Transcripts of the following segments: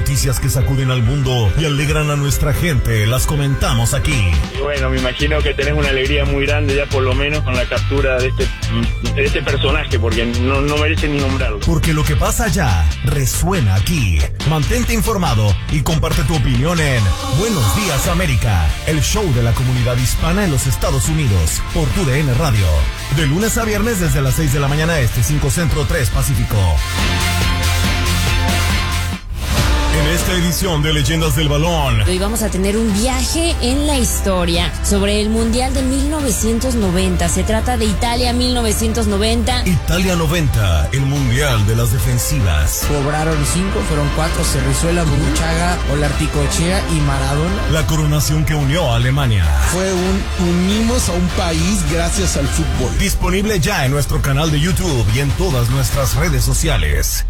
noticias que sacuden al mundo y alegran a nuestra gente, las comentamos aquí. Y bueno, me imagino que tenés una alegría muy grande ya por lo menos con la captura de este personaje, porque no merece ni nombrarlo. Porque lo que pasa allá resuena aquí. Mantente informado y comparte tu opinión en Buenos Días América, el show de la comunidad hispana en los Estados Unidos, por TUDN Radio. De lunes a viernes desde las 6 de la mañana este, 5 Centro, 3 Pacífico. En esta edición de Leyendas del Balón, hoy vamos a tener un viaje en la historia sobre el Mundial de 1990. Se trata de Italia 1990. Italia 90, el Mundial de las defensivas. Cobraron 5, fueron 4, Cerrizuela, Burruchaga, Olarticochea y Maradona. La coronación que unió a Alemania. Fue unimos a un país gracias al fútbol. Disponible ya en nuestro canal de YouTube y en todas nuestras redes sociales.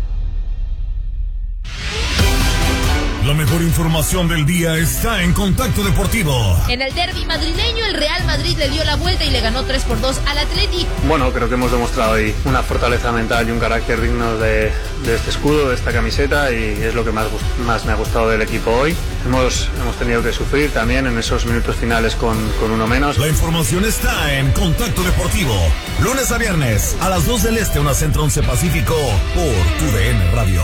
La mejor información del día está en Contacto Deportivo. En el derbi madrileño, el Real Madrid le dio la vuelta y le ganó 3-2 al Atleti. Bueno, creo que hemos demostrado hoy una fortaleza mental y un carácter digno de este escudo, de esta camiseta, y es lo que más me ha gustado del equipo hoy. Hemos tenido que sufrir también en esos minutos finales con uno menos. La información está en Contacto Deportivo. Lunes a viernes, a las 2 del Este, 1 Centro, 11 Pacífico, por TUDN Radio.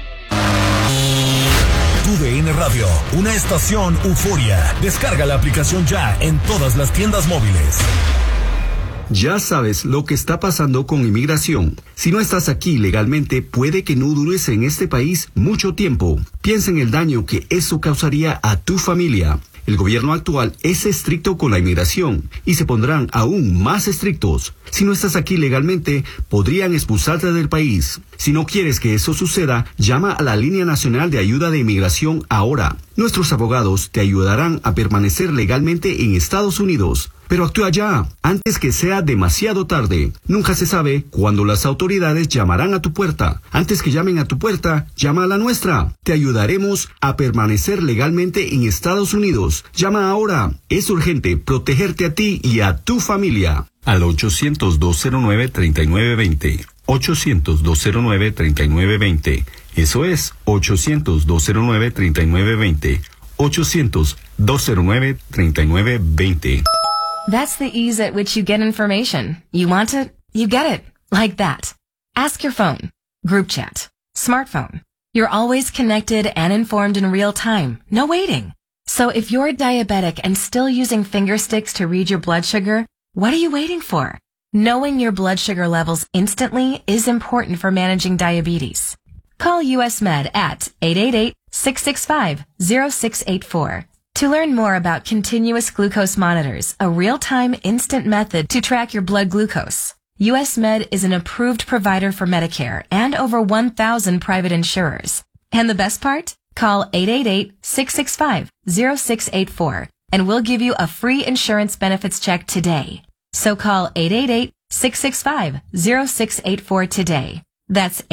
TUDN Radio, una estación euforia. Descarga la aplicación ya en todas las tiendas móviles. Ya sabes lo que está pasando con inmigración. Si no estás aquí legalmente, puede que no dures en este país mucho tiempo. Piensa en el daño que eso causaría a tu familia. El gobierno actual es estricto con la inmigración y se pondrán aún más estrictos. Si no estás aquí legalmente, podrían expulsarte del país. Si no quieres que eso suceda, llama a la Línea Nacional de Ayuda de Inmigración ahora. Nuestros abogados te ayudarán a permanecer legalmente en Estados Unidos. Pero actúa ya, antes que sea demasiado tarde. Nunca se sabe cuándo las autoridades llamarán a tu puerta. Antes que llamen a tu puerta, llama a la nuestra. Te ayudaremos a permanecer legalmente en Estados Unidos. Llama ahora. Es urgente protegerte a ti y a tu familia. Al 800-209-3920. 800-209-3920. Eso es 800-209-3920. 800-209-3920. That's the ease at which you get information. You want it, you get it. Like that. Ask your phone. Group chat. Smartphone. You're always connected and informed in real time. No waiting. So if you're diabetic and still using finger sticks to read your blood sugar, what are you waiting for? Knowing your blood sugar levels instantly is important for managing diabetes. Call US Med at 888-665-0684. To learn more about continuous glucose monitors, a real-time instant method to track your blood glucose. US Med is an approved provider for Medicare and over 1,000 private insurers. And the best part? Call 888-665-0684 and we'll give you a free insurance benefits check today. So call 888-665-0684 today. That's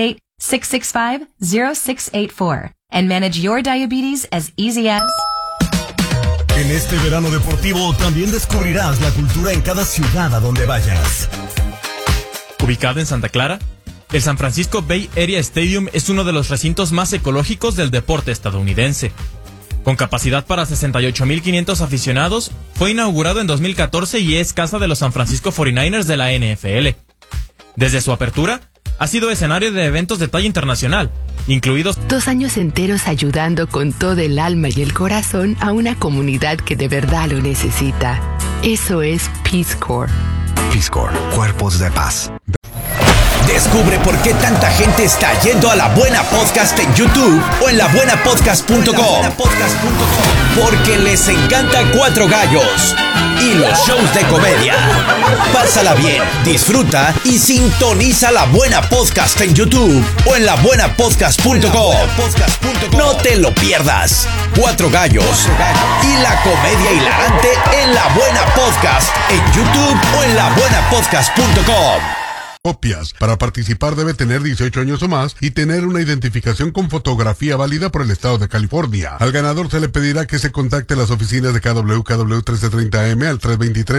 888-665-0684 and manage your diabetes as easy as... En este verano deportivo también descubrirás la cultura en cada ciudad a donde vayas. Ubicado en Santa Clara, el San Francisco Bay Area Stadium es uno de los recintos más ecológicos del deporte estadounidense. Con capacidad para 68,500 aficionados, fue inaugurado en 2014 y es casa de los San Francisco 49ers de la NFL. Desde su apertura, ha sido escenario de eventos de talla internacional, incluidos 2 años enteros ayudando con todo el alma y el corazón a una comunidad que de verdad lo necesita. Eso es Peace Corps. Peace Corps, Cuerpos de Paz. Descubre por qué tanta gente está yendo a La Buena Podcast en YouTube o en labuenapodcast.com. Porque les encanta Cuatro Gallos y los shows de comedia. Pásala bien, disfruta y sintoniza La Buena Podcast en YouTube o en labuenapodcast.com. No te lo pierdas. Cuatro Gallos y la comedia hilarante en La Buena Podcast en YouTube o en labuenapodcast.com. copias. Para participar debe tener 18 años o más y tener una identificación con fotografía válida por el estado de California. Al ganador se le pedirá que se contacte a las oficinas de KW 1330M al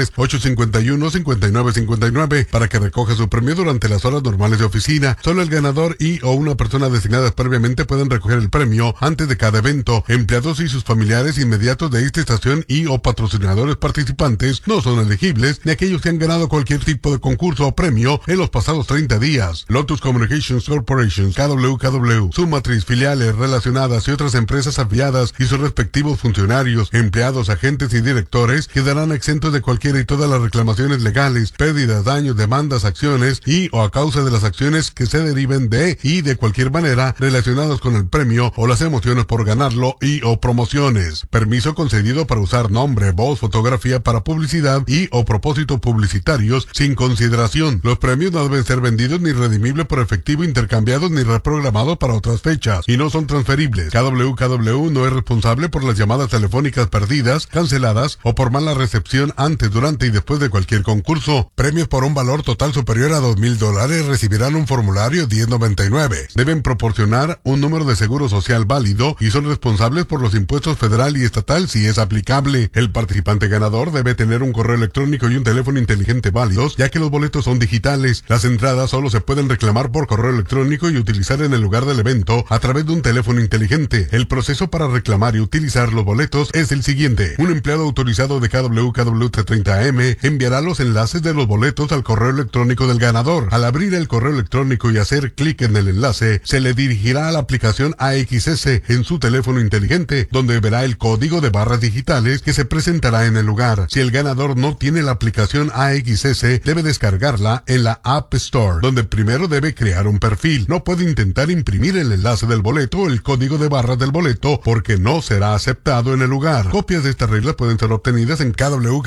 323-851-5959 para que recoja su premio durante las horas normales de oficina. Solo el ganador y o una persona designadas previamente pueden recoger el premio antes de cada evento. Empleados y sus familiares inmediatos de esta estación y o patrocinadores participantes no son elegibles, ni aquellos que han ganado cualquier tipo de concurso o premio en los pasados 30 días. Lotus Communications Corporation, KW, su matriz, filiales relacionadas y otras empresas afiliadas y sus respectivos funcionarios, empleados, agentes y directores quedarán exentos de cualquiera y todas las reclamaciones legales, pérdidas, daños, demandas, acciones y o a causa de las acciones que se deriven de y de cualquier manera relacionadas con el premio o las emociones por ganarlo y o promociones. Permiso concedido para usar nombre, voz, fotografía para publicidad y o propósitos publicitarios sin consideración. Los premios no deben ser vendidos ni redimibles por efectivo, intercambiados ni reprogramados para otras fechas y no son transferibles. KW no es responsable por las llamadas telefónicas perdidas, canceladas o por mala recepción antes, durante y después de cualquier concurso. Premios por un valor total superior a $2,000 recibirán un formulario 1099. Deben proporcionar un número de seguro social válido y son responsables por los impuestos federal y estatal si es aplicable. El participante ganador debe tener un correo electrónico y un teléfono inteligente válidos, ya que los boletos son digitales. Las entradas solo se pueden reclamar por correo electrónico y utilizar en el lugar del evento a través de un teléfono inteligente. El proceso para reclamar y utilizar los boletos es el siguiente. Un empleado autorizado de KW 1330M enviará los enlaces de los boletos al correo electrónico del ganador. Al abrir el correo electrónico y hacer clic en el enlace, se le dirigirá a la aplicación AXS en su teléfono inteligente, donde verá el código de barras digitales que se presentará en el lugar. Si el ganador no tiene la aplicación AXS, debe descargarla en la App Store, donde primero debe crear un perfil. No puede intentar imprimir el enlace del boleto o el código de barras del boleto porque no será aceptado en el lugar. Copias de estas reglas pueden ser obtenidas en KW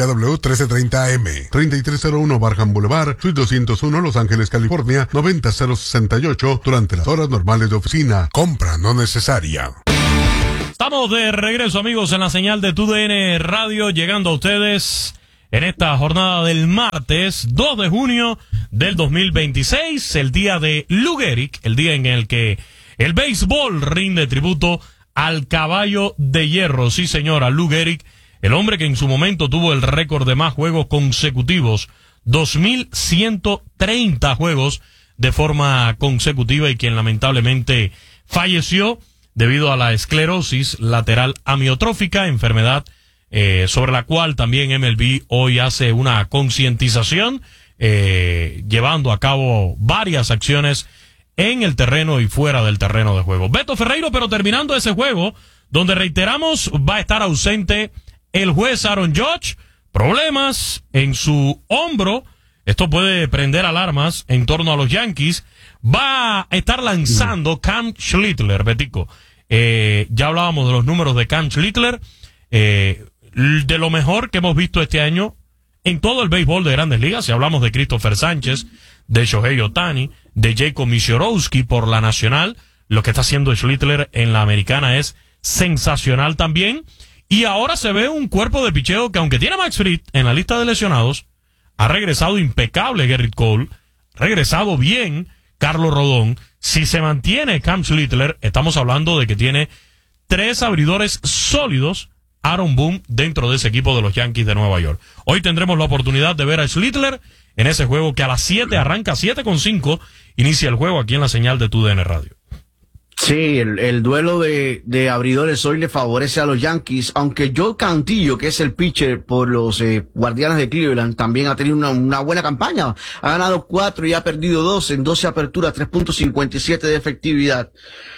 1330M, 3301 Barham Boulevard, Suite 201, Los Ángeles, California, 90068, durante las horas normales de oficina. Compra no necesaria. Estamos de regreso, amigos, en la señal de TUDN Radio, llegando a ustedes en esta jornada del martes 2 de junio del 2026, el día de Lou Gehrig, el día en el que el béisbol rinde tributo al caballo de hierro. Sí, señora, Lou Gehrig, el hombre que en su momento tuvo el récord de más juegos consecutivos, 2,130 juegos de forma consecutiva, y quien lamentablemente falleció debido a la esclerosis lateral amiotrófica, enfermedad sobre la cual también MLB hoy hace una concientización, llevando a cabo varias acciones en el terreno y fuera del terreno de juego. Beto Ferreiro, pero terminando ese juego, donde reiteramos va a estar ausente el juez Aaron Judge, problemas en su hombro, esto puede prender alarmas en torno a los Yankees. Va a estar lanzando Cam Schlittler, Betico. Ya hablábamos de los números de Cam Schlittler, de lo mejor que hemos visto este año en todo el béisbol de Grandes Ligas. Si hablamos de Christopher Sánchez, de Shohei Ohtani, de Jacob Misiorowski por la Nacional, lo que está haciendo Schlittler en la Americana es sensacional también. Y ahora se ve un cuerpo de picheo que, aunque tiene a Max Fried en la lista de lesionados, ha regresado impecable Gerrit Cole, regresado bien Carlos Rodón. Si se mantiene Cam Schlittler, estamos hablando de que tiene 3 abridores sólidos, Aaron Boone, dentro de ese equipo de los Yankees de Nueva York. Hoy tendremos la oportunidad de ver a Schlittler en ese juego que a las 7 arranca, 7:05, inicia el juego aquí en la señal de TUDN Radio. Sí, el duelo de abridores hoy le favorece a los Yankees, aunque Joe Cantillo, que es el pitcher por los Guardianes de Cleveland, también ha tenido una buena campaña. Ha ganado 4 y ha perdido 2 en 12 aperturas, 3.57 de efectividad.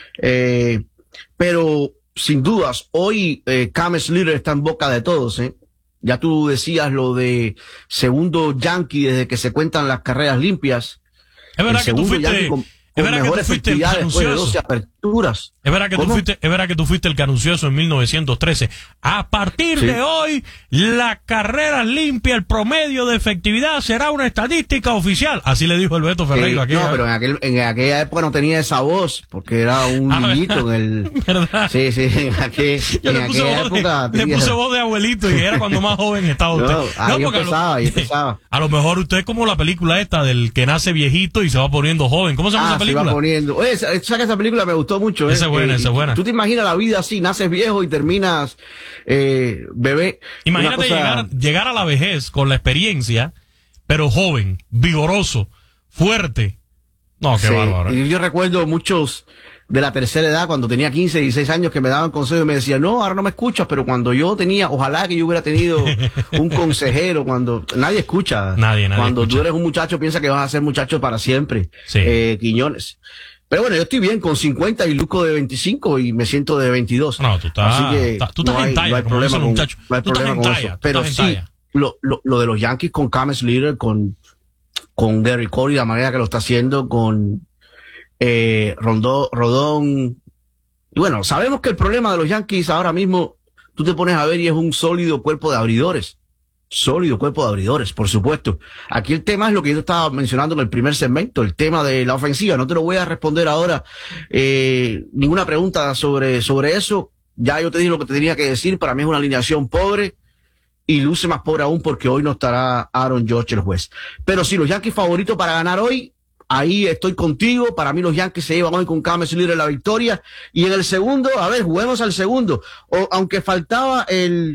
Pero, sin dudas, hoy Cam Schlittler está en boca de todos, Ya tú decías lo de segundo Yankee desde que se cuentan las carreras limpias. Es verdad que tú fuiste Es verdad que tú fuiste el anuncioso. Es verdad que tú fuiste el que anunció eso en 1913. A partir de hoy, la carrera limpia, el promedio de efectividad será una estadística oficial. Así le dijo el Beto Ferreiro aquí. No, pero en aquella época no tenía esa voz, porque era un niñito en el... ¿Verdad? Sí, en aquella época... Le puso voz de abuelito y era cuando más joven estaba usted. Ahí empezaba. A lo mejor usted es como la película esta del que nace viejito y se va poniendo joven. ¿Cómo se llama esa película? Se va poniendo. Oye, ¿sabes que esa película me gustó mucho? Esa es buena. Tú te imaginas la vida así, naces viejo y terminas bebé. Imagínate llegar a la vejez con la experiencia, pero joven, vigoroso, fuerte. No, qué bárbaro. Y yo recuerdo muchos de la tercera edad, cuando tenía 15, 16 años, que me daban consejos y me decían, no, ahora no me escuchas, pero cuando yo tenía, ojalá que yo hubiera tenido un consejero, cuando nadie escucha. Nadie cuando escucha. Tú eres un muchacho, piensa que vas a ser muchacho para siempre. Quiñones. Pero bueno, yo estoy bien con 50 y luzco de 25 y me siento de 22. No, tú estás, así que tú estás en talla, no hay problema con, muchacho. No hay problema con eso. Pero sí, lo de los Yankees con James Leader, con Gary Cole y la manera que lo está haciendo, con Rodón. Y bueno, sabemos que el problema de los Yankees ahora mismo, tú te pones a ver y es un sólido cuerpo de abridores. Por supuesto. Aquí el tema es lo que yo estaba mencionando en el primer segmento, el tema de la ofensiva. No te lo voy a responder ahora ninguna pregunta sobre eso. Ya yo te dije lo que te tenía que decir. Para mí es una alineación pobre y luce más pobre aún porque hoy no estará Aaron Judge, el juez. Pero sí, los Yankees favoritos para ganar hoy, ahí estoy contigo. Para mí los Yankees se llevan hoy con James Leader la victoria. Y en el segundo, a ver, juguemos al segundo. Aunque faltaba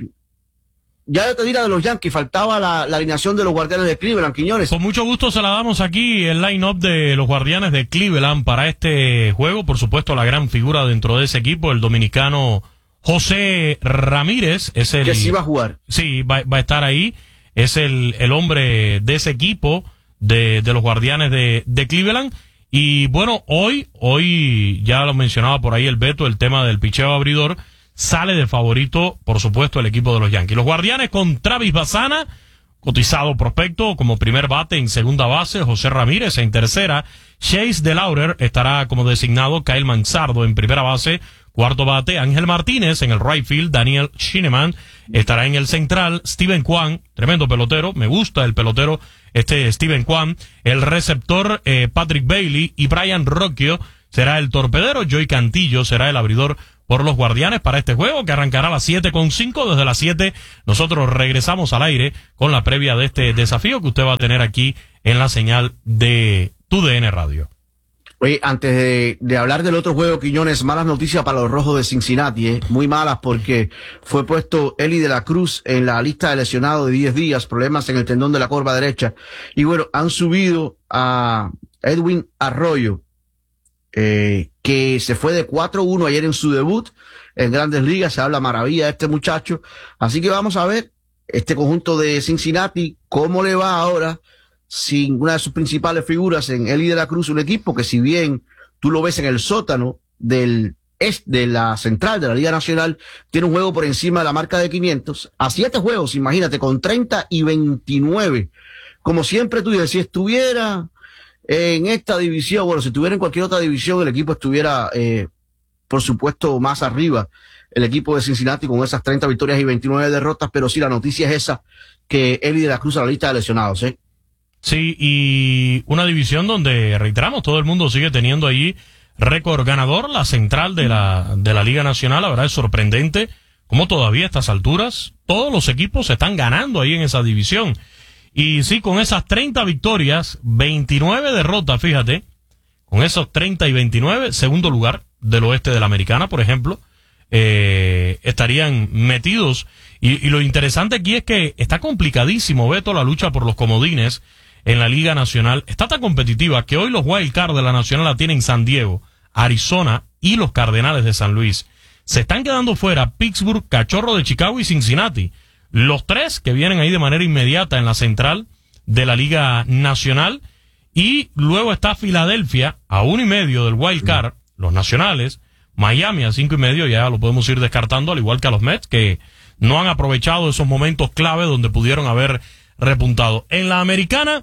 ya yo te diría de los Yankees, faltaba la alineación de los Guardianes de Cleveland, Quiñones. Con mucho gusto se la damos aquí, el line-up de los Guardianes de Cleveland para este juego. Por supuesto, la gran figura dentro de ese equipo, el dominicano José Ramírez. Es el que sí va a jugar. Sí, va a estar ahí. Es el hombre de ese equipo de los Guardianes de Cleveland. Y bueno, hoy ya lo mencionaba por ahí el Beto, el tema del picheo abridor. Sale de favorito, por supuesto, el equipo de los Yankees. Los Guardianes con Travis Bassana, cotizado prospecto como primer bate en segunda base, José Ramírez en tercera, Chase DeLauter estará como designado, Kyle Manzardo en primera base, cuarto bate, Ángel Martínez en el right field, Daniel Shineman estará en el central, Steven Kwan, tremendo pelotero, me gusta el pelotero Steven Kwan, el receptor Patrick Bailey y Brian Rocchio será el torpedero, Joey Cantillo será el abridor por los Guardianes para este juego que arrancará a las 7:05. Desde las 7 nosotros regresamos al aire con la previa de este desafío que usted va a tener aquí en la señal de TUDN Radio. Oye, antes de hablar del otro juego, Quiñones, malas noticias para los Rojos de Cincinnati, muy malas, porque fue puesto Eli de la Cruz en la lista de lesionados de 10 días, problemas en el tendón de la corva derecha. Y bueno, han subido a Edwin Arroyo, que se fue de 4-1 ayer en su debut en Grandes Ligas. Se habla maravilla de este muchacho. Así que vamos a ver este conjunto de Cincinnati, cómo le va ahora sin una de sus principales figuras en Eli de la Cruz, un equipo que si bien tú lo ves en el sótano de la central de la Liga Nacional, tiene un juego por encima de la marca de 500, a 7 juegos, imagínate, con 30 y 29. Como siempre tú dices, si estuviera en esta división, bueno, si estuviera en cualquier otra división, el equipo estuviera, por supuesto, más arriba, el equipo de Cincinnati con esas 30 victorias y 29 derrotas, pero sí, la noticia es esa, que Eli de la Cruz a la lista de lesionados, Sí, y una división donde, reiteramos, todo el mundo sigue teniendo ahí récord ganador, la central de la Liga Nacional. La verdad es sorprendente cómo todavía a estas alturas todos los equipos están ganando ahí en esa división. Y sí, con esas 30 victorias, 29 derrotas, fíjate, con esos 30 y 29, segundo lugar del oeste de la Americana, por ejemplo, estarían metidos. Y lo interesante aquí es que está complicadísimo, Beto, la lucha por los comodines en la Liga Nacional. Está tan competitiva que hoy los Wild Card de la Nacional la tienen San Diego, Arizona y los Cardenales de San Luis. Se están quedando fuera Pittsburgh, Cachorro de Chicago y Cincinnati. Los tres que vienen ahí de manera inmediata en la central de la Liga Nacional. Y luego está Filadelfia a 1.5 del Wild Card, los Nacionales. Miami a 5.5, ya lo podemos ir descartando, al igual que a los Mets, que no han aprovechado esos momentos clave donde pudieron haber repuntado. En la Americana,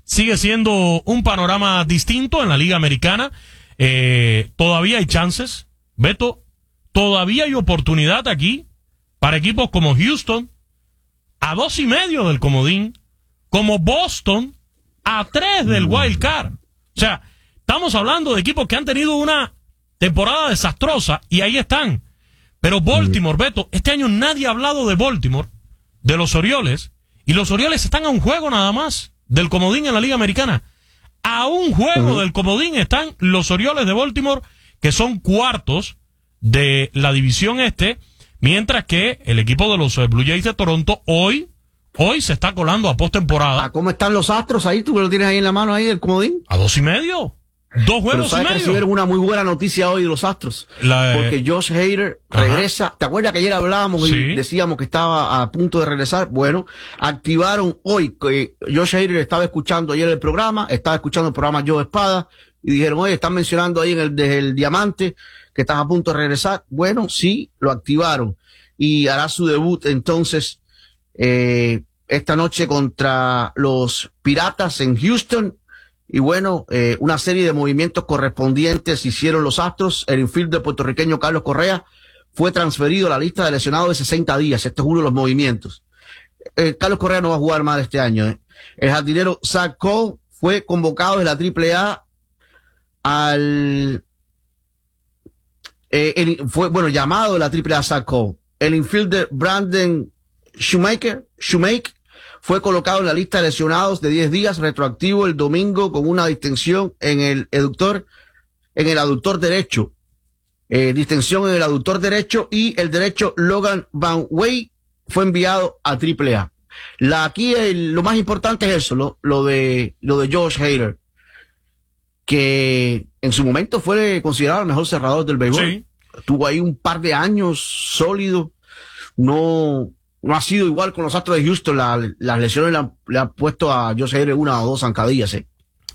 sigue siendo un panorama distinto en la Liga Americana. Todavía hay chances, Beto, todavía hay oportunidad aquí para equipos como Houston, a 2.5 del comodín, como Boston, a 3 del wild card. O sea, estamos hablando de equipos que han tenido una temporada desastrosa y ahí están. Pero Baltimore, Beto, este año nadie ha hablado de Baltimore, de los Orioles, y los Orioles están a un juego nada más del comodín en la Liga Americana. A un juego del comodín están los Orioles de Baltimore, que son cuartos de la división este, mientras que el equipo de los Blue Jays de Toronto hoy se está colando a postemporada. ¿Cómo están los Astros ahí? ¿Tú lo tienes ahí en la mano ahí del comodín? A 2.5. 2 juegos y medio. Recibieron una muy buena noticia hoy de los Astros. Porque Josh Hader regresa. ¿Te acuerdas que ayer hablábamos y decíamos que estaba a punto de regresar? Bueno, activaron hoy, que Josh Hader estaba escuchando ayer el programa, estaba escuchando el programa Joe Espada, y dijeron, oye, están mencionando ahí desde el Diamante que estás a punto de regresar. Bueno, sí, lo activaron. Y hará su debut entonces esta noche contra los Piratas en Houston. Y bueno, una serie de movimientos correspondientes hicieron los Astros. El infielder puertorriqueño Carlos Correa fue transferido a la lista de lesionados de 60 días. Este es uno de los movimientos. Carlos Correa no va a jugar más este año. El jardinero Zach Cole fue convocado de la AAA llamado de la AAA Zach Cole. El infielder Brandon Shoemaker fue colocado en la lista de lesionados de 10 días, retroactivo el domingo, con una distensión en el aductor derecho. Distensión en el aductor derecho, y el derecho Logan Van Wey fue enviado a AAA. Aquí lo más importante es eso, lo de Josh Hader, que en su momento fue considerado el mejor cerrador del béisbol. Sí. Tuvo ahí un par de años sólido. No ha sido igual con los Astros de Houston. Las lesiones le han puesto a Josh Hader 1 o 2 zancadillas. 2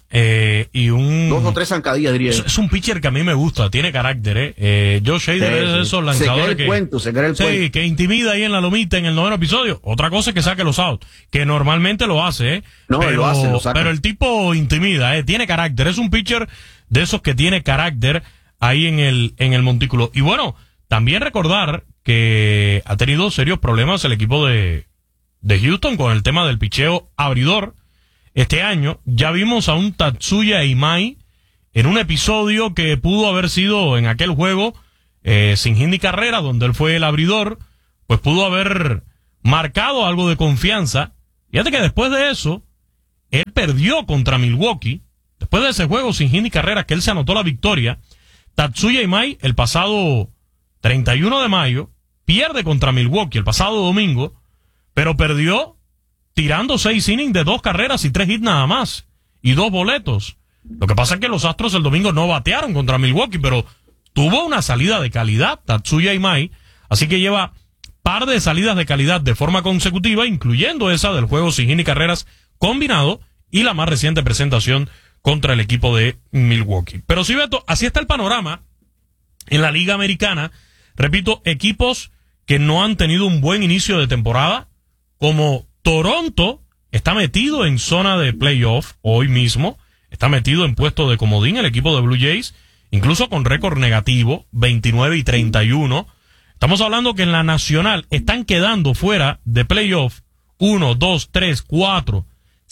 o 3 zancadillas, diría. Es un pitcher que a mí me gusta, tiene carácter. Josh Hader es de esos lanzadores que intimida ahí en la lomita en el 9º episodio. Otra cosa es que saque los outs, que normalmente lo hace, pero el tipo intimida, tiene carácter. Es un pitcher de esos que tiene carácter ahí en el montículo. Y bueno, también recordar que ha tenido serios problemas el equipo de Houston con el tema del picheo abridor. Este año ya vimos a un Tatsuya Imai en un episodio que pudo haber sido en aquel juego sin hit ni carrera, donde él fue el abridor, pues pudo haber marcado algo de confianza. Fíjate que después de eso, él perdió contra Milwaukee. Después de ese juego sin hit ni carrera, que él se anotó la victoria, Tatsuya Imai el pasado 31 de mayo pierde contra Milwaukee el pasado domingo, pero perdió tirando 6 innings de 2 carreras y 3 hits nada más, y 2 boletos. Lo que pasa es que los Astros el domingo no batearon contra Milwaukee, pero tuvo una salida de calidad Tatsuya Imai, así que lleva par de salidas de calidad de forma consecutiva, incluyendo esa del juego sin hit ni carreras combinado, y la más reciente presentación contra el equipo de Milwaukee. Pero sí, Beto, así está el panorama en la Liga Americana. Repito, equipos que no han tenido un buen inicio de temporada, como Toronto, está metido en zona de playoff hoy mismo, está metido en puesto de comodín el equipo de Blue Jays, incluso con récord negativo, 29-31. Estamos hablando que en la Nacional están quedando fuera de playoff 1, 2, 3, 4,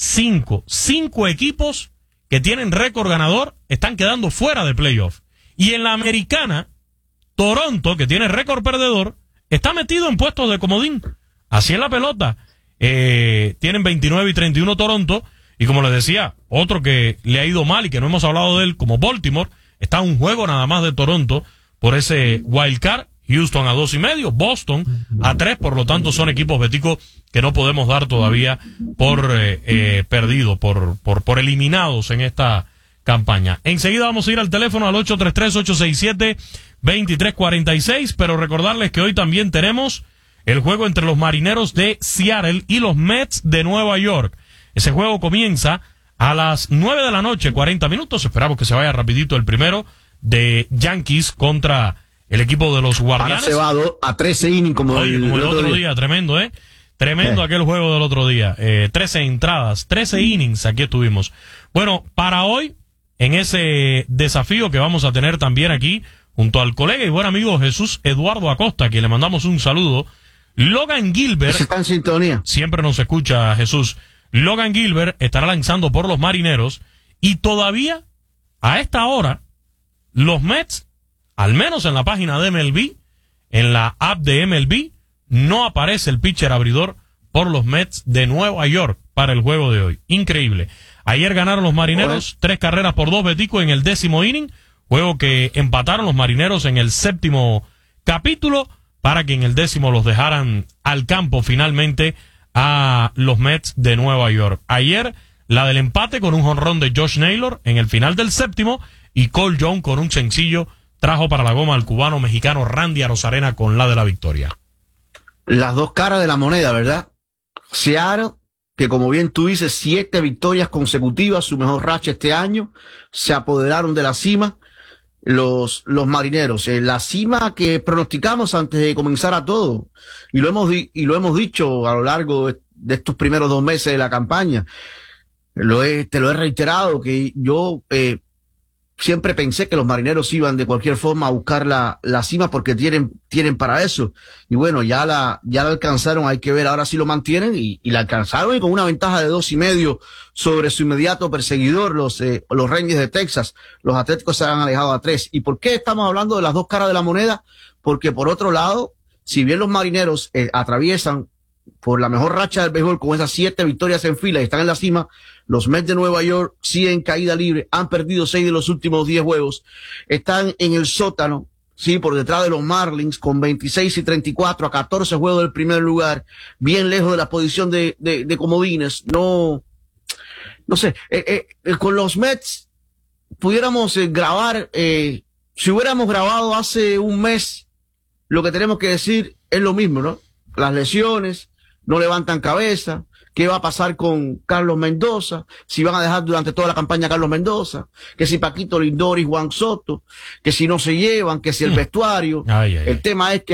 5 equipos que tienen récord ganador, están quedando fuera de playoff. Y en la Americana, Toronto, que tiene récord perdedor, está metido en puestos de comodín. Así es la pelota. Tienen 29-31 Toronto, y como les decía, otro que le ha ido mal y que no hemos hablado de él, como Baltimore, está a un juego nada más de Toronto por ese wild card. Houston a 2.5, Boston a 3, por lo tanto son equipos, Betico, que no podemos dar todavía por perdido, por eliminados en esta campaña. Enseguida vamos a ir al teléfono al 833-867-2346, pero recordarles que hoy también tenemos el juego entre los Marineros de Seattle y los Mets de Nueva York. Ese juego comienza a las 9 de la noche, 40 minutos. Esperamos que se vaya rapidito el primero de Yankees contra el equipo de los Guardianes. Ahora se va a 13 innings como el otro día. Tremendo, Tremendo aquel juego del otro día. 13 entradas, 13 innings, aquí estuvimos. Bueno, para hoy, en ese desafío que vamos a tener también aquí, junto al colega y buen amigo Jesús Eduardo Acosta, a quien le mandamos un saludo, Logan Gilbert. Está en sintonía. Siempre nos escucha Jesús. Logan Gilbert estará lanzando por los Marineros y todavía, a esta hora, los Mets, al menos en la página de MLB, en la app de MLB, no aparece el pitcher abridor por los Mets de Nueva York para el juego de hoy. Increíble. Ayer ganaron los Marineros 3 carreras por 2 Betico en el 10º inning, juego que empataron los Marineros en el 7º capítulo para que en el 10º los dejaran al campo finalmente a los Mets de Nueva York. Ayer la del empate con un jonrón de Josh Naylor en el final del 7º y Cole Young con un sencillo trajo para la goma al cubano mexicano Randy Arozarena con la de la victoria. Las dos caras de la moneda, ¿verdad? Seattle, que como bien tú dices, 7 victorias consecutivas, su mejor racha este año, se apoderaron de la cima. Los Marineros, la cima que pronosticamos antes de comenzar a todo, y lo hemos dicho a lo largo de estos primeros 2 meses de la campaña. Te lo he reiterado, que yo siempre pensé que los Marineros iban de cualquier forma a buscar la cima porque tienen para eso. Y bueno, ya la alcanzaron, hay que ver ahora si lo mantienen, y la alcanzaron y con una ventaja de 2.5 sobre su inmediato perseguidor, los Rangers de Texas. Los Atléticos se han alejado a 3. ¿Y por qué estamos hablando de las dos caras de la moneda? Porque por otro lado, si bien los Marineros atraviesan por la mejor racha del béisbol con esas 7 victorias en fila y están en la cima, los Mets de Nueva York siguen caída libre, han perdido 6 de los últimos 10 juegos, están en el sótano, sí, por detrás de los Marlins con 26 y 34 a 14 juegos del primer lugar, bien lejos de la posición de comodines. No sé, con los Mets pudiéramos grabar, si hubiéramos grabado hace un mes, lo que tenemos que decir es lo mismo, ¿no? Las lesiones no levantan cabeza. ¿Qué va a pasar con Carlos Mendoza? Si van a dejar durante toda la campaña a Carlos Mendoza, que si Paquito Lindor y Juan Soto, que si no se llevan, que si el vestuario. El tema es que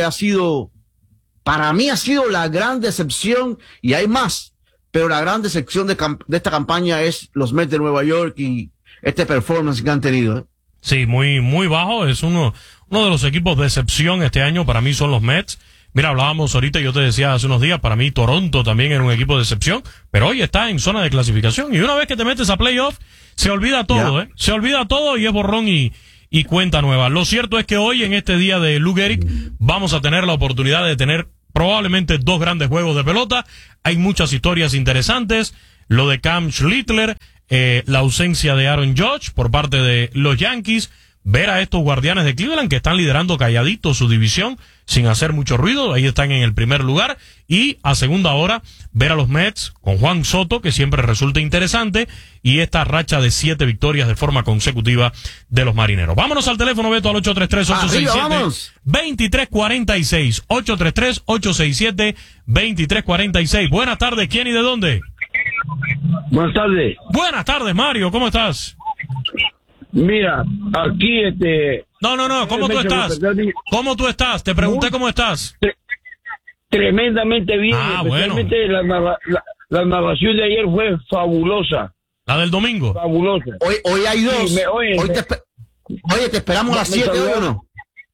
para mí ha sido la gran decepción, y hay más, pero la gran decepción de esta campaña es los Mets de Nueva York y este performance que han tenido. Sí, muy, muy bajo. Es uno de los equipos de excepción este año para mí son los Mets. Mira, hablábamos ahorita, yo te decía hace unos días, para mí Toronto también era un equipo de excepción, pero hoy está en zona de clasificación, y una vez que te metes a playoff, se olvida todo, se olvida todo y es borrón y cuenta nueva. Lo cierto es que hoy, en este día de Lou Gehrig, vamos a tener la oportunidad de tener probablemente 2 grandes juegos de pelota. Hay muchas historias interesantes, lo de Cam Schlittler, la ausencia de Aaron Judge por parte de los Yankees, ver a estos Guardianes de Cleveland que están liderando calladitos su división sin hacer mucho ruido, ahí están en el primer lugar, y a segunda hora ver a los Mets con Juan Soto, que siempre resulta interesante, y esta racha de 7 victorias de forma consecutiva de los Marineros. Vámonos al teléfono, Beto, al 833-867-2346, 833-867-2346. Buenas tardes, ¿quién y de dónde? Buenas tardes. Buenas tardes, Mario, ¿cómo estás? Mira, aquí No, ¿cómo tú estás? ¿Cómo tú estás? Te pregunté cómo estás. Tremendamente bien. Especialmente bueno. La narración de ayer fue fabulosa. ¿La del domingo? Fabulosa. Hoy hay 2. Sí, Oye, te esperamos a las 7 hoy, ¿o no?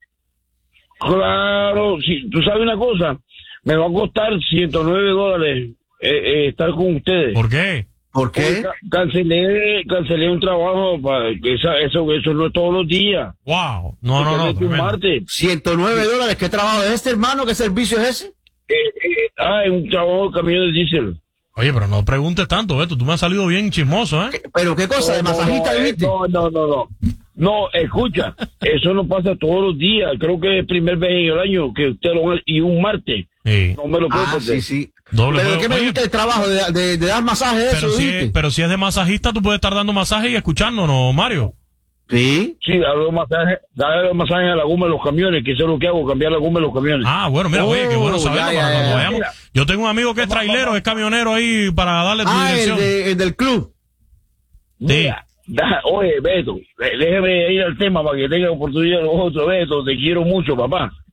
Claro, sí. Tú sabes una cosa, me va a costar $109 estar con ustedes. ¿Por qué? ¿Por qué? Cancelé un trabajo, eso no es todos los días. Wow. No. Un martes. $109. ¿Qué trabajo es este, hermano? ¿Qué servicio es ese? Es un trabajo de camión de diésel. Oye, pero no preguntes tanto, Beto. Tú me has salido bien chismoso, ¿eh? ¿Pero qué cosa? ¿De masajista dijiste? No. No, escucha, eso no pasa todos los días. Creo que es el primer vez en el año que usted lo hace, y un martes. Sí. No me lo puedo perder. Sí. ¿Pero qué me dijiste el trabajo de dar masaje? Pero si es de masajista, tú puedes estar dando masaje y escuchándonos, Mario. Sí, darle masaje a la goma de los camiones, que eso es lo que hago, cambiar la goma de los camiones. Ah, bueno, mira, oye, qué bueno saberlo para cuando vayamos. Yo tengo un amigo que es trailero, es camionero ahí para darle tu dirección. El del club. Sí. Oye, Beto, déjeme ir al tema para que tenga oportunidad los otros. Beto, te quiero mucho, papá.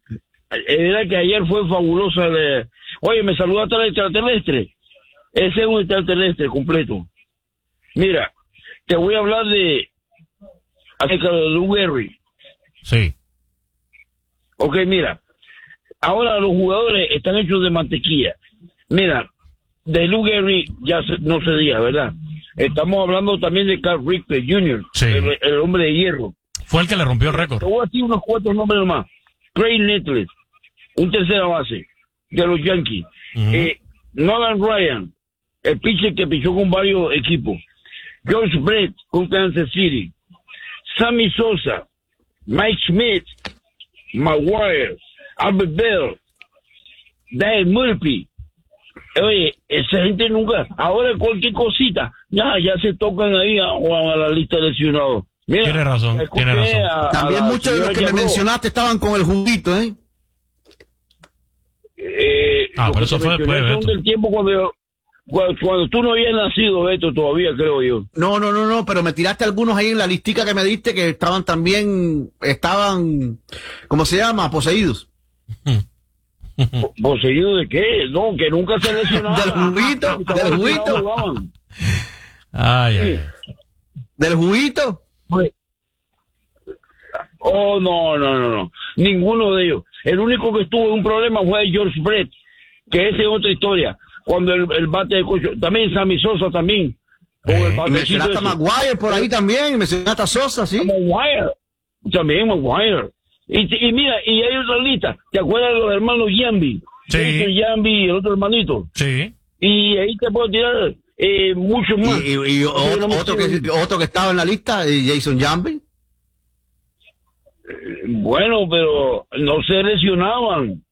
verdad que ayer fue fabulosa. Oye, me saludaste al extraterrestre. Ese es un extraterrestre completo. Mira, te voy a hablar acerca de Lou Gehrig. Sí. Ok, mira. Ahora los jugadores están hechos de mantequilla. Mira, de Lou Gehrig ya no se diga, ¿verdad? Estamos hablando también de Carl Richter Jr., sí. el hombre de hierro. Fue el que le rompió el récord. Te voy a decir unos cuantos nombres nomás. Craig Nettles, un tercera base de los Yankees. Nolan Ryan, el pitcher que pichó con varios equipos. George Brett con Kansas City. Sammy Sosa, Mike Schmidt, Maguire, Albert Bell, Dave Murphy. Oye, esa gente nunca, ahora cualquier cosita, ya se tocan ahí a la lista de lesionados. Mira, tiene razón. También muchos de los que me mencionaste estaban con el juguito, ¿eh? Pero eso fue después, Beto. Del tiempo cuando tú no habías nacido, Beto, todavía creo yo. No, pero me tiraste algunos ahí en la listica que me diste que estaban, ¿cómo se llama? Poseídos. ¿Poseído de qué? No, que nunca se lesionaban. Del juguito. Ay. ¿Del juguito? Oh, no. Ninguno de ellos. El único que estuvo en un problema fue George Brett, que esa es otra historia. Cuando el bate de cocho, también Sammy Sosa también. Con el y mencionaste a Maguire por ahí también, mencionaste a Sosa, sí. Maguire. Y mira, y hay otra lista. ¿Te acuerdas de los hermanos Giambi? Sí. Giambi y el otro hermanito. Sí. Y ahí te puedo tirar muchos más. Y otro que estaba en la lista, Jason Giambi. Bueno, pero no se lesionaban.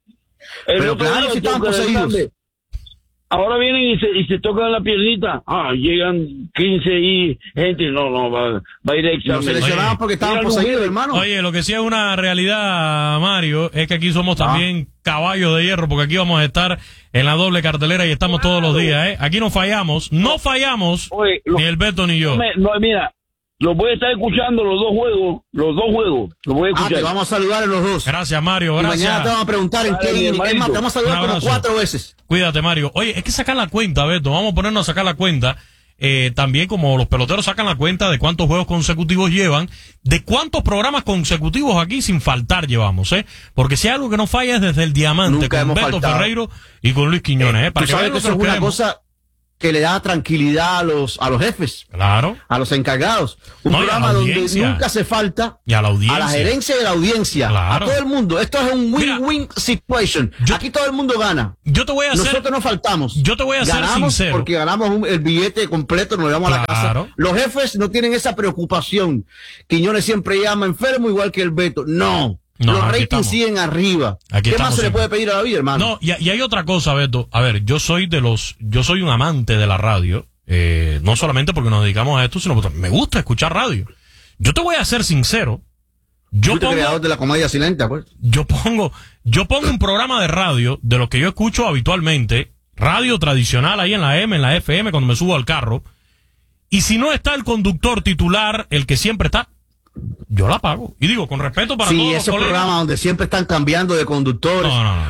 Pero claro, si estaban poseídos. Ahora vienen y se tocan la piernita. Llegan 15 y gente. No, va a ir a examen. No se lesionaban porque estaban poseídos, hermano. Oye, lo que sí es una realidad, Mario, es que aquí somos también caballos de hierro, porque aquí vamos a estar en la doble cartelera y estamos todos los días, ¿eh? Aquí no fallamos, Oye, ni el Beto ni yo. Mira, los voy a estar escuchando los dos juegos. Los voy a escuchar. Te vamos a saludar en los dos. Gracias, Mario, gracias. Y mañana te vamos a preguntar en qué inning. Es más, te vamos a saludar como 4 veces. Cuídate, Mario. Oye, hay que sacar la cuenta, Beto. Vamos a ponernos a sacar la cuenta. También como los peloteros sacan la cuenta de cuántos juegos consecutivos llevan, de cuántos programas consecutivos aquí sin faltar llevamos, porque si hay algo que no falla es desde el diamante. Nunca con Beto Ferreiro y con Luis Quiñones, para que sabes que eso es una cosa que le da tranquilidad a los jefes, claro, a los encargados. Un programa donde nunca hace falta, y a la audiencia, a la gerencia de la audiencia, claro, a todo el mundo. Esto es un win-win situation. Aquí todo el mundo gana. Nosotros no faltamos. Yo te voy a ser sincero, porque ganamos el billete completo, nos llevamos a la casa. Los jefes no tienen esa preocupación. Quiñones siempre llama enfermo, igual que el Beto. No, los ratings siguen arriba. ¿Qué más se le puede pedir a la vida, hermano? No, y hay otra cosa, Beto. A ver, yo soy un amante de la radio, no solamente porque nos dedicamos a esto, sino porque me gusta escuchar radio. Yo te voy a ser sincero. Yo soy creador de la comedia silente, pues. Yo pongo un programa de radio de los que yo escucho habitualmente, radio tradicional ahí en la M, en la FM, cuando me subo al carro. Y si no está el conductor titular, el que siempre está, yo la pago. Y digo, con respeto para todos los esos programas donde siempre están cambiando de conductores.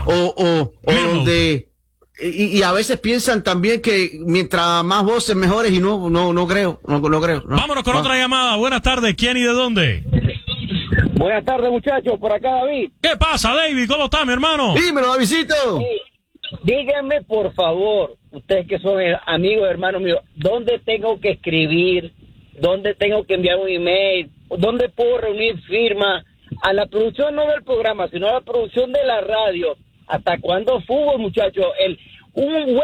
O donde... Y a veces piensan también que mientras más voces mejores, y no creo. Vámonos con otra llamada. Buenas tardes. ¿Quién y de dónde? Buenas tardes, muchachos. Por acá, David. ¿Qué pasa, David? ¿Cómo está, mi hermano? Dímelo, Davidcito. Díganme, por favor, ustedes que son amigos, hermanos míos, ¿dónde tengo que escribir? ¿Dónde tengo que enviar un email? ¿Dónde puedo reunir firmas? A la producción no del programa, sino a la producción de la radio. ¿Hasta cuándo fútbol, muchachos? Un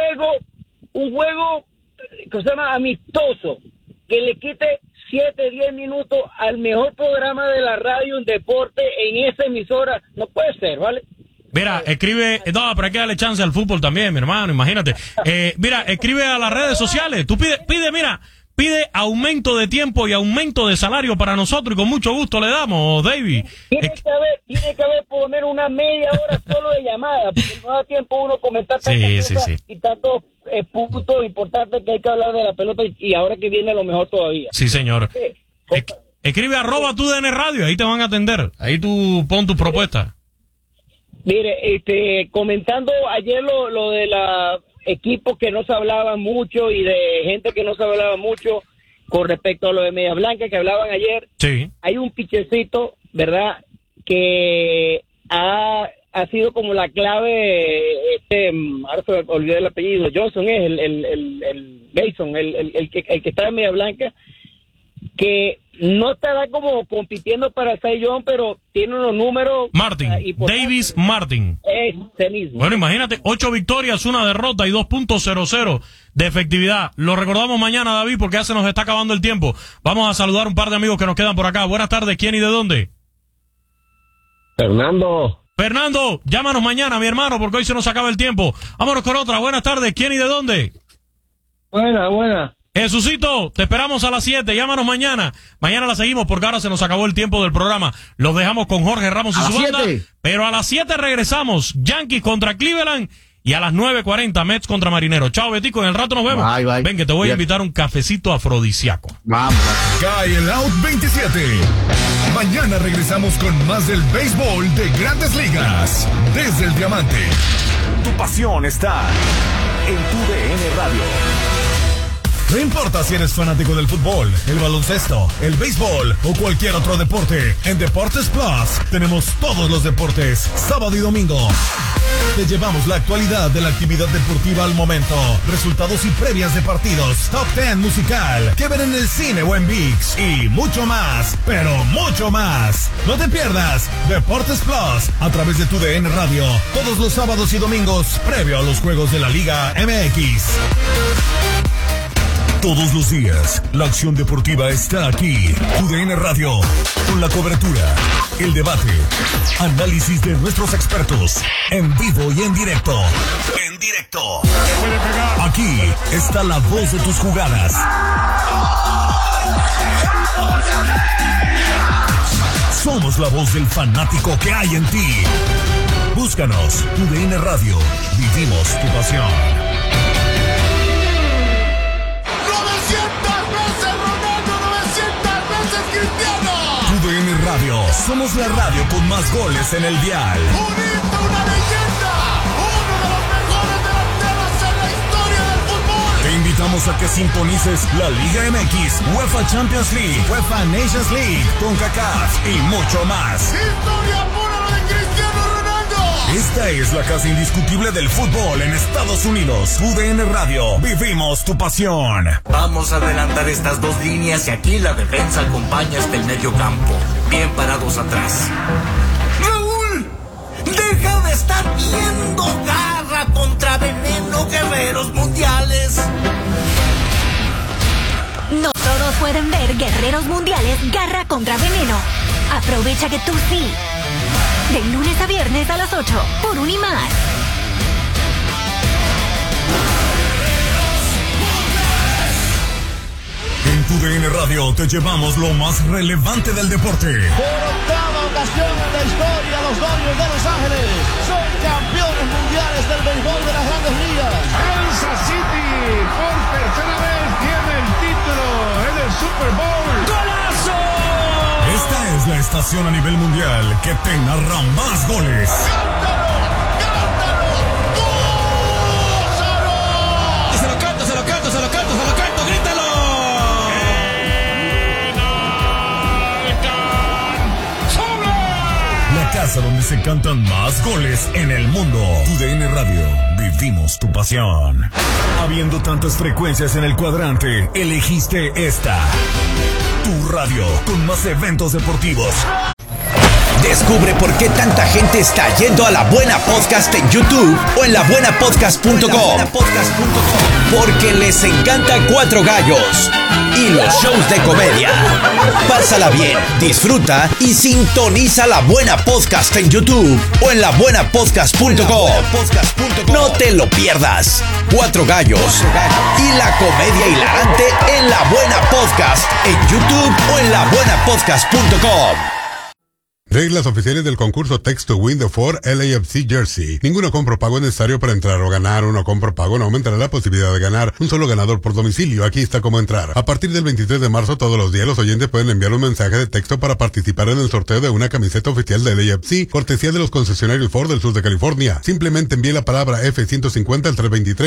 juego que se llama amistoso, que le quite 7-10 minutos al mejor programa de la radio en deporte en esa emisora. No puede ser, ¿vale? Mira, escribe... No, pero hay que darle chance al fútbol también, mi hermano, imagínate. Mira, escribe a las redes sociales. Tú pide aumento de tiempo y aumento de salario para nosotros y con mucho gusto le damos, David. Tiene que haber por lo menos una media hora solo de llamada, porque no da tiempo uno comentar tantas cosas y tantos puntos importantes que hay que hablar de la pelota y ahora que viene lo mejor todavía. Sí, señor. Escribe @TUDN Radio, ahí te van a atender. Ahí tú pon tu propuesta. Mire, comentando ayer lo de la equipos que no se hablaba mucho y de gente que no se hablaba mucho con respecto a lo de Media Blanca que hablaban ayer. Sí. Hay un pichecito, ¿verdad? Que ha sido como la clave, ahora se me olvidé el apellido, Johnson es el Mason, el que está en Media Blanca, que no estará como compitiendo para Cy Young, pero tiene unos números. Martin, Davis Martin. Ese mismo. Bueno, imagínate, 8 victorias, 1 derrota y 2.00 de efectividad. Lo recordamos mañana, David, porque ya se nos está acabando el tiempo. Vamos a saludar un par de amigos que nos quedan por acá. Buenas tardes, ¿quién y de dónde? Fernando, llámanos mañana, mi hermano, porque hoy se nos acaba el tiempo. Vámonos con otra. Buenas tardes, ¿quién y de dónde? Buena. Jesucito, te esperamos a las 7, llámanos mañana. Mañana la seguimos porque ahora se nos acabó el tiempo del programa. Los dejamos con Jorge Ramos y su banda. Pero a las 7 regresamos. Yankees contra Cleveland y a las 9:40 Mets contra Marinero. Chao, Betico, en el rato nos vemos. Bye. Ven que te voy a invitar un cafecito afrodisíaco. Vamos. Cae el Out 27. Mañana regresamos con más del béisbol de Grandes Ligas. Desde el Diamante. Tu pasión está en tu DN Radio. No importa si eres fanático del fútbol, el baloncesto, el béisbol o cualquier otro deporte, en Deportes Plus tenemos todos los deportes, sábado y domingo. Te llevamos la actualidad de la actividad deportiva al momento, resultados y previas de partidos, top 10 musical, que ver en el cine o en ViX y mucho más, pero mucho más. No te pierdas Deportes Plus a través de tu DN Radio, todos los sábados y domingos, previo a los juegos de la Liga MX. Todos los días, la acción deportiva está aquí. UDN Radio, con la cobertura, el debate, análisis de nuestros expertos, en vivo y en directo. Aquí está la voz de tus jugadas. Somos la voz del fanático que hay en ti. Búscanos, UDN Radio, vivimos tu pasión. UDN Radio, somos la radio con más goles en el dial. Una leyenda, uno de los mejores delanteros en la historia del fútbol. Te invitamos a que sintonices la Liga MX, UEFA Champions League, UEFA Nations League, CONCACAF y mucho más. Historia pura lo de Cristiano Ronaldo. Esta es la casa indiscutible del fútbol en Estados Unidos. UDN Radio, vivimos tu pasión. Vamos a adelantar estas dos líneas y aquí la defensa acompaña hasta el medio campo. Bien parados atrás. ¡Raúl! ¡Deja de estar viendo Garra contra Veneno, Guerreros Mundiales! No todos pueden ver Guerreros Mundiales Garra contra Veneno. Aprovecha que tú sí. De lunes a viernes a las 8 por Unimás. En tu DN Radio te llevamos lo más relevante del deporte. Por octava ocasión en la historia, los Dodgers de Los Ángeles son campeones mundiales del béisbol de las Grandes Ligas. Kansas City por tercera vez tiene el título en el Super Bowl. ¡Golazo! Esta es la estación a nivel mundial que te narra más goles. ¡Se lo canto! ¡Grítalo! La casa donde se cantan más goles en el mundo. UDN Radio, vivimos tu pasión. Habiendo tantas frecuencias en el cuadrante, elegiste esta. Tu radio con más eventos deportivos. Descubre por qué tanta gente está yendo a La Buena Podcast en YouTube o en labuenapodcast.com. Porque les encanta Cuatro Gallos y los shows de comedia. Pásala bien, disfruta y sintoniza La Buena Podcast en YouTube o en labuenapodcast.com. No te lo pierdas. Cuatro Gallos y la comedia hilarante en La Buena Podcast en YouTube o en labuenapodcast.com. Reglas oficiales del concurso Text to Win the Ford LAFC Jersey. Ninguno compra pago es necesario para entrar o ganar. Uno compra pago no aumentará la posibilidad de ganar. Un solo ganador por domicilio. Aquí está cómo entrar. A partir del 23 de marzo todos los días los oyentes pueden enviar un mensaje de texto para participar en el sorteo de una camiseta oficial de LAFC, cortesía de los concesionarios Ford del sur de California. Simplemente envíe la palabra F150 al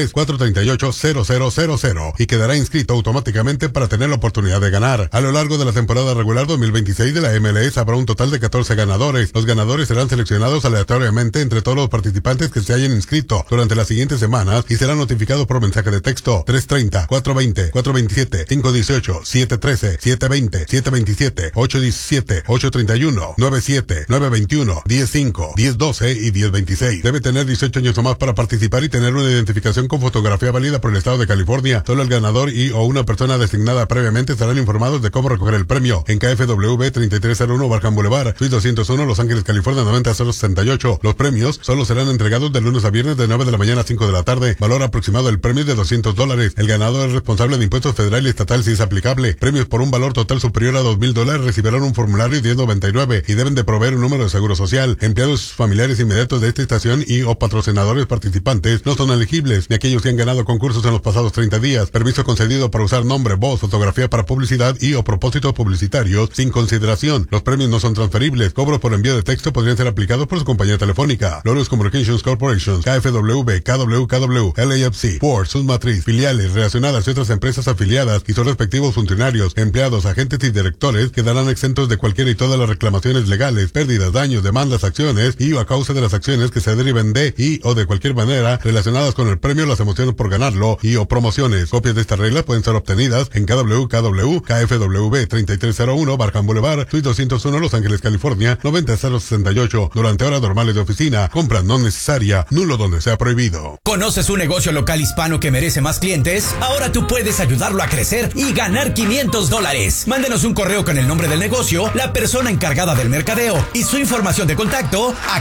323-438-0000 y quedará inscrito automáticamente para tener la oportunidad de ganar. A lo largo de la temporada regular 2026 de la MLS habrá un total de 14 ganadores. Los ganadores serán seleccionados aleatoriamente entre todos los participantes que se hayan inscrito durante las siguientes semanas y serán notificados por mensaje de texto 330, 420, 427, 518, 713, 720, 727, 817, 831, 97, 921, 105, 1012 y 1026. Debe tener 18 años o más para participar y tener una identificación con fotografía válida por el estado de California. Solo el ganador y o una persona designada previamente estarán informados de cómo recoger el premio en KFW 3301 Barham Boulevard, Suite 201, Los Ángeles, California 90068. Los premios solo serán entregados de lunes a viernes de 9 de la mañana a 5 de la tarde. Valor aproximado del premio es de $200. El ganador es responsable de impuestos federal y estatal si es aplicable. Premios por un valor total superior a $2,000 recibirán un formulario 1099 y deben de proveer un número de seguro social. Empleados familiares inmediatos de esta estación y o patrocinadores participantes no son elegibles, ni aquellos que han ganado concursos en los pasados 30 días. Permiso concedido para usar nombre, voz, fotografía para publicidad y o propósitos publicitarios sin consideración. Los premios no son transferibles. Cobros por envío de texto podrían ser aplicados por su compañía telefónica. Lotus Communications Corporation, KFW, KWKW, LAFC, Ford, Sun Matriz, filiales relacionadas y otras empresas afiliadas y sus respectivos funcionarios, empleados, agentes y directores quedarán exentos de cualquiera y todas las reclamaciones legales, pérdidas, daños, demandas, acciones y o a causa de las acciones que se deriven de y o de cualquier manera relacionadas con el premio, las emociones por ganarlo y o promociones. Copias de estas reglas pueden ser obtenidas en KWKW, KFW 3301 Barham Boulevard, Suite 201 Los Ángeles, California 90068 durante horas normales de oficina. Compra no necesaria, nulo donde sea prohibido. ¿Conoces un negocio local hispano que merece más clientes? Ahora tú puedes ayudarlo a crecer y ganar $500. Mándenos un correo con el nombre del negocio, la persona encargada del mercadeo y su información de contacto a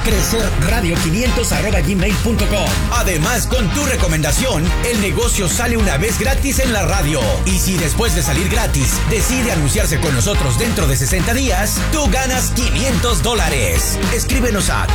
crecerradio500@gmail.com. Además, con tu recomendación, el negocio sale una vez gratis en la radio. Y si después de salir gratis decide anunciarse con nosotros dentro de 60 días, tú ganas $500. Escríbenos a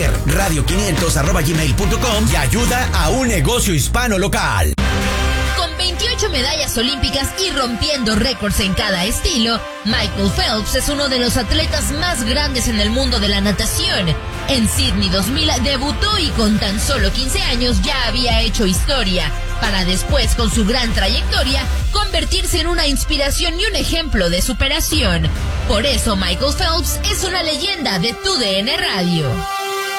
crecerradio500@gmail.com y ayuda a un negocio hispano local. Con 28 medallas olímpicas y rompiendo récords en cada estilo, Michael Phelps es uno de los atletas más grandes en el mundo de la natación. En Sydney 2000 debutó y con tan solo 15 años ya había hecho historia, para después, con su gran trayectoria, convertirse en una inspiración y un ejemplo de superación. Por eso Michael Phelps es una leyenda de TUDN Radio.